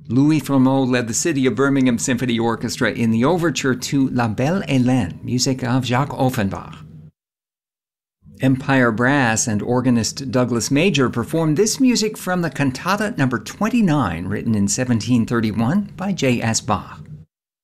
Louis Frémaux led the City of Birmingham Symphony Orchestra in the overture to La Belle Hélène, music of Jacques Offenbach. Empire Brass and organist Douglas Major performed this music from the Cantata No. 29, written in 1731 by J.S. Bach.